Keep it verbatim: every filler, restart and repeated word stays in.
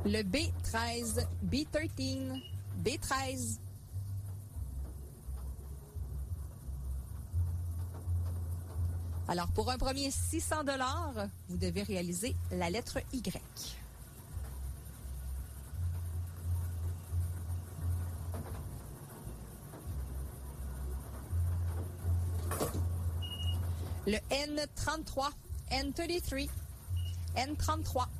Le B treize, B treize, B treize. Alors, pour un premier six cents dollars, vous devez réaliser la lettre Y. Le N trente-trois, N trente-trois, N trente-trois.